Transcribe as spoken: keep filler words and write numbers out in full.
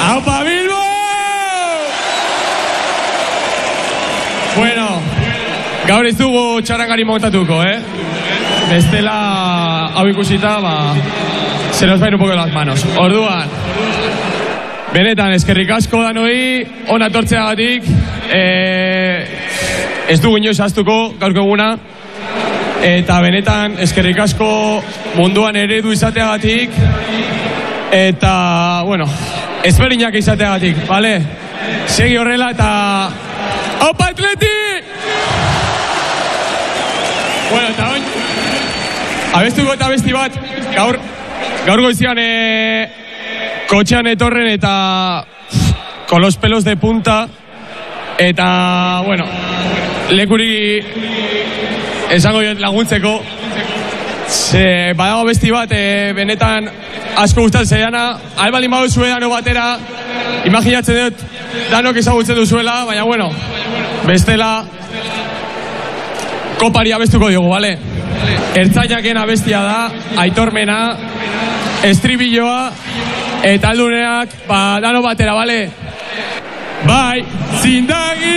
¡Aupa Bilbo! Bueno, gaur ez dugu txarrangari montatuko, eh? Bestela hau ikusita, ba, se nos va a ir un poco las manos. Orduan, benetan, eskerrik asko danoi, ona tortzeagatik, eh, ez dugu inoiz ahaztuko gaurko eguna, eta benetan, eskerrik asko munduan eredu izateagatik, eta, bueno, ezberdinak izateagatik, bale? Segi horrela eta... ¡Aupa Atleti! Bueno, eta oin, abestuko eta abesti bat, gaur, gaur goizian e, kotxean etorren eta con los pelos de punta, eta, bueno, lekuri esango diot laguntzeko, ze badago abesti bat, e, benetan asko gustatzen zeiana, albalin badu zuedano batera, imaginatzen dut, danok ezagutzen duzuela, baina, bueno, bestela, kopari abestuko diogu, bale? Ertzainaken abestia da, aitormena, estribilloa, eta alduneak, ba, dano batera, bale? Bai, zindagi!